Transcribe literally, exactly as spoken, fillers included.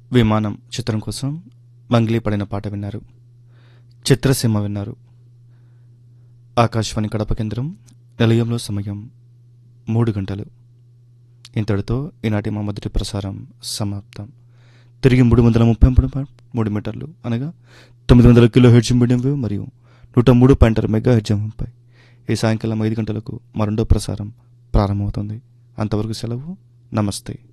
విమానం చిత్రం కోసం మంగ్లీ పడిన పాట విన్నారు. చిత్రసీమ విన్నారు. ఆకాశవాణి కడప కేంద్రం. నిలయంలో సమయం మూడు గంటలు. ఇంతటితో ఈనాటి మా మొదటి ప్రసారం సమాప్తం. తిరిగి మూడు వందల ముప్పై మూడు మూడు మీటర్లు అనగా తొమ్మిది వందల కిలో హెడ్జ్ మీడియం వేవ్ మరియు నూట మూడు పాయింట్ ఆరు మెగా హెడ్జ్ ఈ సాయంకాలం ఐదు గంటలకు మా రెండో ప్రసారం ప్రారంభమవుతుంది. అంతవరకు సెలవు. నమస్తే.